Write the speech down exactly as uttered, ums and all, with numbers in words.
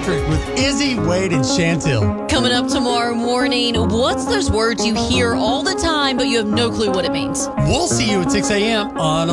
Electric with Izzy, Wade, and Chantil. Coming up tomorrow morning, what's those words you hear all the time, but you have no clue what it means? We'll see you at six a.m. on